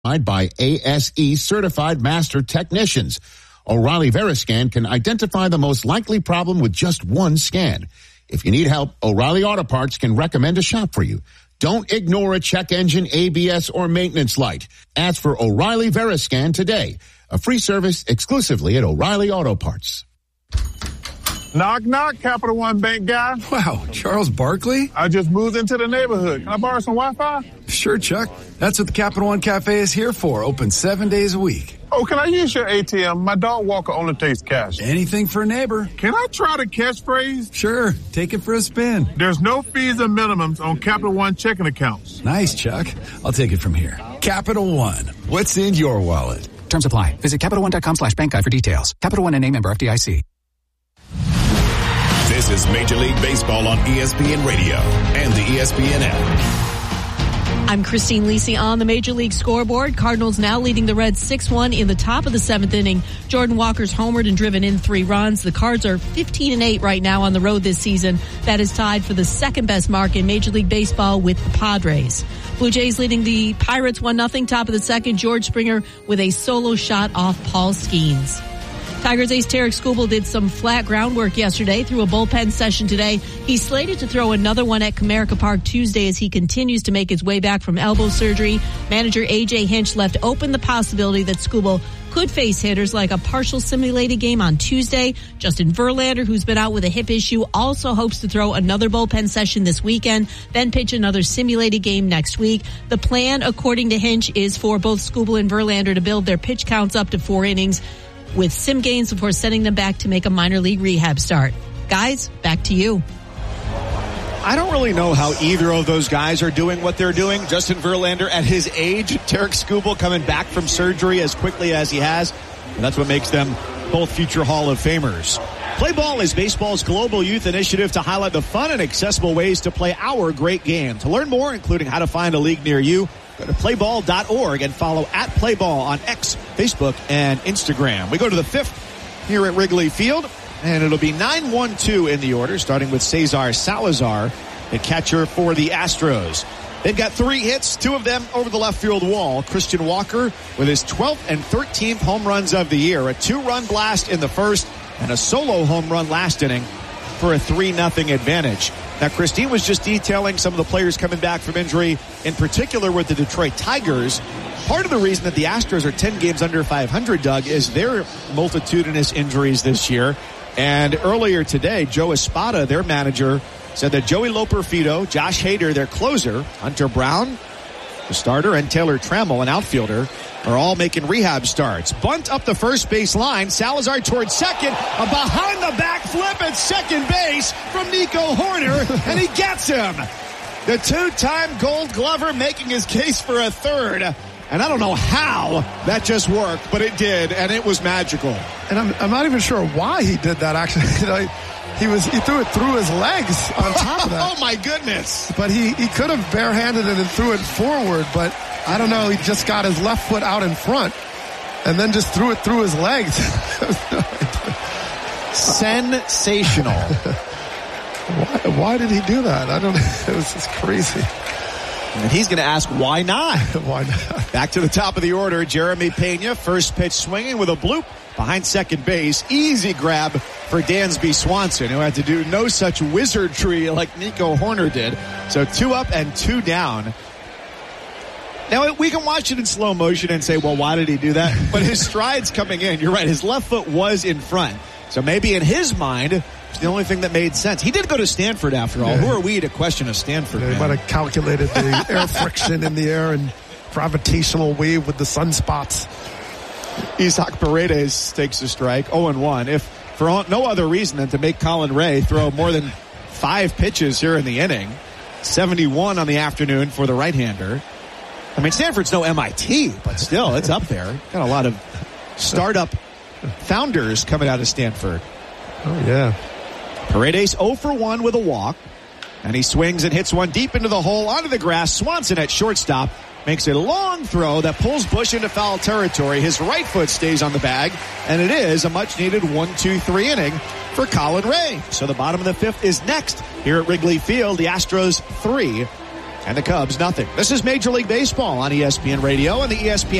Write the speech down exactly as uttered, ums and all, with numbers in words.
by A S E certified master technicians. O'Reilly Veriscan can identify the most likely problem with just one scan. If you need help, O'Reilly Auto Parts can recommend a shop for you. Don't ignore a check engine, A B S, or maintenance light. Ask for O'Reilly Veriscan today. A free service exclusively at O'Reilly Auto Parts. Knock, knock, Capital One Bank guy. Wow, Charles Barkley? I just moved into the neighborhood. Can I borrow some Wi-Fi? Sure, Chuck. That's what the Capital One Cafe is here for, open seven days a week. Oh, can I use your A T M? My dog walker only takes cash. Anything for a neighbor. Can I try the catchphrase? Sure, take it for a spin. There's no fees and minimums on Capital One checking accounts. Nice, Chuck. I'll take it from here. Capital One, what's in your wallet? Terms apply. Visit CapitalOne.com slash bank guide for details. Capital One N A member F D I C. This is Major League Baseball on E S P N Radio and the E S P N app. I'm Christine Lisi on the Major League scoreboard. Cardinals now leading the Reds six one in the top of the seventh inning. Jordan Walker's homered and driven in three runs. The Cards are fifteen and eight right now on the road this season. That is tied for the second best mark in Major League Baseball with the Padres. Blue Jays leading the Pirates one nothing, top of the second. George Springer with a solo shot off Paul Skeens. Tigers ace Tarek Skubal did some flat groundwork yesterday through a bullpen session today. He's slated to throw another one at Comerica Park Tuesday as he continues to make his way back from elbow surgery. Manager A J Hinch left open the possibility that Skubal could face hitters like a partial simulated game on Tuesday. Justin Verlander, who's been out with a hip issue, also hopes to throw another bullpen session this weekend, then pitch another simulated game next week. The plan, according to Hinch, is for both Skubal and Verlander to build their pitch counts up to four innings with sim games before sending them back to make a minor league rehab start. Guys, back to you. I don't really know how either of those guys are doing what they're doing. Justin Verlander at his age, Tarek Skubal coming back from surgery as quickly as he has. And that's what makes them both future Hall of Famers. Play Ball is baseball's global youth initiative to highlight the fun and accessible ways to play our great game. To learn more, including how to find a league near you, go to play ball dot org and follow at Playball on X, Facebook, and Instagram. We go to the fifth here at Wrigley Field, and it'll be nine one two in the order, starting with Cesar Salazar, the catcher for the Astros. They've got three hits, two of them over the left field wall. Christian Walker with his twelfth and thirteenth home runs of the year, a two-run blast in the first and a solo home run last inning for a three nothing advantage. Now, Christine was just detailing some of the players coming back from injury, in particular with the Detroit Tigers. Part of the reason that the Astros are ten games under five hundred, Doug, is their multitudinous injuries this year. And earlier today, Joe Espada, their manager, said that Joey Loperfido, Josh Hader, their closer, Hunter Brown, the starter, and Taylor Trammell, an outfielder, are all making rehab starts. Bunt up the first base line. Salazar towards second. A behind-the-back flip at second base from Nico Horner, and he gets him. The two-time Gold Glover making his case for a third. And I don't know how that just worked, but it did, and it was magical. And I'm, I'm not even sure why he did that, actually. You know, he was he threw it through his legs on top of that. Oh, my goodness. But he, he could have barehanded it and threw it forward, but I don't know. He just got his left foot out in front and then just threw it through his legs. Sensational. why, why did he do that? I don't know. It was just crazy. And he's going to ask, why not? Why not? Back to the top of the order, Jeremy Pena, first pitch swinging with a bloop behind second base. Easy grab for Dansby Swanson, who had to do no such wizardry like Nico Horner did. So two up and two down. Now, we can watch it in slow motion and say, well, why did he do that? But his stride's coming in. You're right. His left foot was in front. So maybe in his mind, it's the only thing that made sense. He did go to Stanford after all. Yeah. Who are we to question a Stanford yeah, man? He might have calculated the air friction in the air and gravitational wave with the sunspots. Isaac Paredes takes a strike, oh and one. If for no other reason than to make Colin Ray throw more than five pitches here in the inning. seventy-one on the afternoon for the right-hander. I mean, Stanford's no M I T, but still, it's up there. Got a lot of startup founders coming out of Stanford. Oh, yeah. Paredes oh for one with a walk. And he swings and hits one deep into the hole onto the grass. Swanson at shortstop makes a long throw that pulls Bush into foul territory. His right foot stays on the bag. And it is a much-needed one two three inning for Colin Ray. So the bottom of the fifth is next here at Wrigley Field. The Astros three And the Cubs, nothing. This is Major League Baseball on E S P N Radio and the E S P N